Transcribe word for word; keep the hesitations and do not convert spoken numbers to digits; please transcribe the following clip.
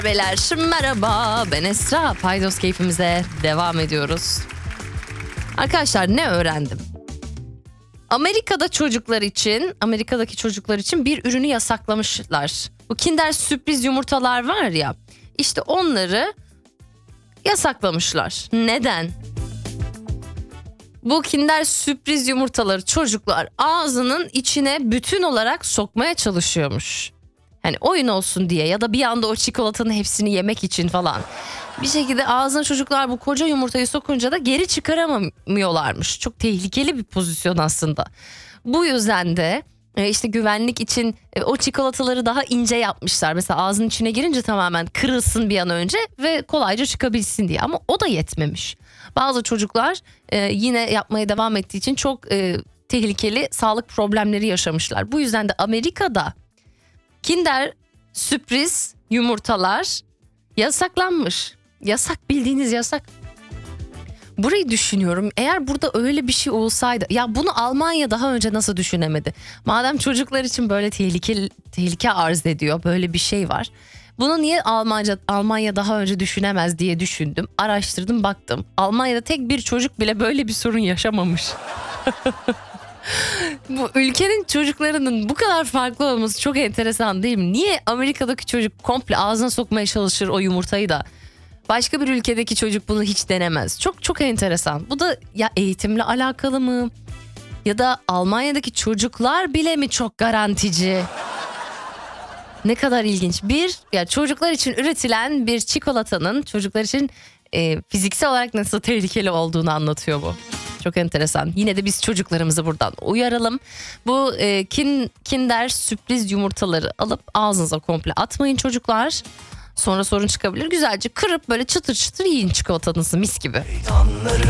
Beyler merhaba, ben Esra. Paydos keyfimize devam ediyoruz. Arkadaşlar, ne öğrendim? Amerika'da çocuklar için, Amerika'daki çocuklar için bir ürünü yasaklamışlar. Bu Kinder sürpriz yumurtalar var ya, işte onları yasaklamışlar. Neden? Bu Kinder sürpriz yumurtaları çocuklar ağzının içine bütün olarak sokmaya çalışıyormuş. Hani oyun olsun diye ya da bir anda o çikolatanın hepsini yemek için falan. Bir şekilde ağzına çocuklar bu koca yumurtayı sokunca da geri çıkaramıyorlarmış. Çok tehlikeli bir pozisyon aslında. Bu yüzden de e, işte güvenlik için e, o çikolataları daha ince yapmışlar. Mesela ağzının içine girince tamamen kırılsın bir an önce ve kolayca çıkabilsin diye. Ama o da yetmemiş. Bazı çocuklar e, yine yapmaya devam ettiği için çok e, tehlikeli sağlık problemleri yaşamışlar. Bu yüzden de Amerika'da Kinder sürpriz yumurtalar yasaklanmış. Yasak, bildiğiniz yasak. Burayı düşünüyorum. Eğer burada öyle bir şey olsaydı, ya bunu Almanya daha önce nasıl düşünemedi? Madem çocuklar için böyle tehlikeli tehlike arz ediyor, böyle bir şey var. Bunu niye Almanca Almanya daha önce düşünemez diye düşündüm. Araştırdım, baktım. Almanya'da tek bir çocuk bile böyle bir sorun yaşamamış. Bu ülkenin çocuklarının bu kadar farklı olması çok enteresan değil mi? Niye Amerika'daki çocuk komple ağzına sokmaya çalışır o yumurtayı da başka bir ülkedeki çocuk bunu hiç denemez? Çok çok enteresan. Bu da ya eğitimle alakalı mı? Ya da Almanya'daki çocuklar bile mi çok garantici? Ne kadar ilginç. Bir, ya çocuklar için üretilen bir çikolatanın çocuklar için e, fiziksel olarak nasıl tehlikeli olduğunu anlatıyor bu. Çok enteresan. Yine de biz çocuklarımızı buradan uyaralım. Bu e, kin, Kinder sürpriz yumurtaları alıp ağzınıza komple atmayın çocuklar. Sonra sorun çıkabilir. Güzelce kırıp böyle çıtır çıtır yiyin çikolatanızı, mis gibi. Şeytanları